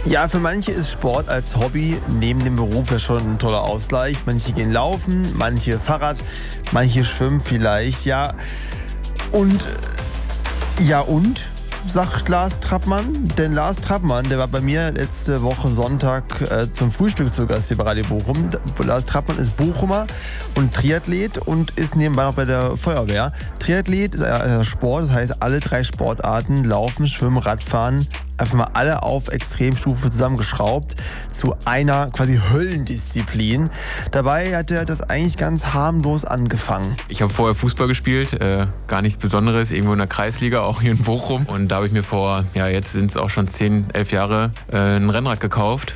Ja, für manche ist Sport als Hobby neben dem Beruf ja schon ein toller Ausgleich. Manche gehen laufen, manche Fahrrad, manche schwimmen vielleicht, ja. Und, sagt Lars Trappmann. Denn Lars Trappmann, der war bei mir letzte Woche Sonntag zum Frühstück zu Gast hier bei Radio Bochum. Lars Trappmann ist Bochumer und Triathlet und ist nebenbei noch bei der Feuerwehr. Triathlet ist ein Sport, das heißt alle 3 Sportarten, Laufen, Schwimmen, Radfahren, einfach mal alle auf Extremstufe zusammengeschraubt zu einer quasi Höllendisziplin. Dabei hat er das eigentlich ganz harmlos angefangen. Ich habe vorher Fußball gespielt, gar nichts Besonderes, irgendwo in der Kreisliga, auch hier in Bochum. Und da habe ich mir vor, jetzt sind es auch schon 10, 11 Jahre, ein Rennrad gekauft.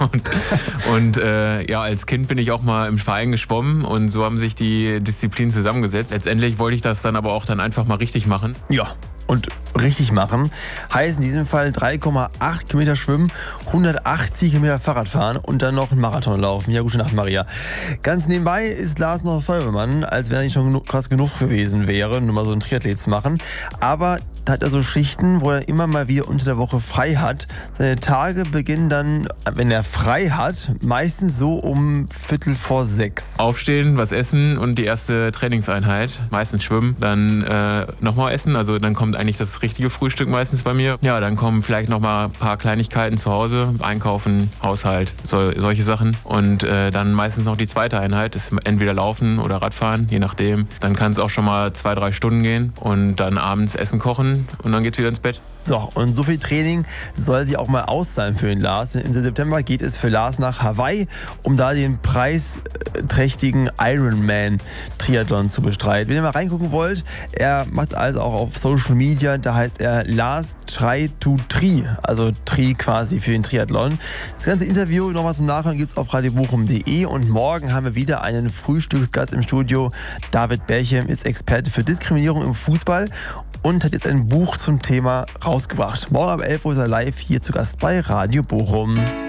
und als Kind bin ich auch mal im Verein geschwommen und so haben sich die Disziplinen zusammengesetzt. Letztendlich wollte ich das dann aber auch dann einfach mal richtig machen. Ja. Und richtig machen heißt in diesem Fall 3,8 Kilometer schwimmen, 180 Kilometer Fahrrad fahren und dann noch einen Marathon laufen. Ja, gute Nacht, Maria. Ganz nebenbei ist Lars noch Feuerwehrmann, als wenn er nicht schon krass genug gewesen wäre, nur mal so einen Triathlet zu machen. Aber da hat er so Schichten, wo er immer mal wieder unter der Woche frei hat. Seine Tage beginnen dann, wenn er frei hat, meistens so um 5:45. Aufstehen, was essen und die erste Trainingseinheit. Meistens schwimmen, dann nochmal essen. Also dann kommt eigentlich das richtige Frühstück meistens bei mir. Ja, dann kommen vielleicht nochmal ein paar Kleinigkeiten zu Hause. Einkaufen, Haushalt, solche Sachen. Und dann meistens noch die zweite Einheit. Das ist entweder Laufen oder Radfahren, je nachdem. Dann kann es auch schon mal 2-3 Stunden gehen. Und dann abends Essen kochen. Und dann geht's wieder ins Bett. So, und so viel Training soll sich auch mal auszahlen für den Lars. Im September geht es für Lars nach Hawaii, um da den preisträchtigen Ironman-Triathlon zu bestreiten. Wenn ihr mal reingucken wollt, er macht alles auch auf Social Media. Da heißt er Lars Try to Tri, also Tri quasi für den Triathlon. Das ganze Interview nochmal zum Nachhören gibt's auf radiobochum.de und morgen haben wir wieder einen Frühstücksgast im Studio. David Berchem ist Experte für Diskriminierung im Fußball und hat jetzt ein Buch zum Thema rausgebracht. Morgen ab 11 Uhr ist er live hier zu Gast bei Radio Bochum.